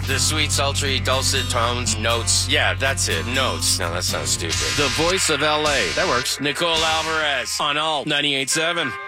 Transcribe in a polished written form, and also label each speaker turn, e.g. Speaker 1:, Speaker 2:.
Speaker 1: The sweet, sultry, dulcet tones, notes. Yeah, that's it. Notes. No, that sounds stupid. The voice of L.A. That works. Nicole Alvarez on Alt 98.7.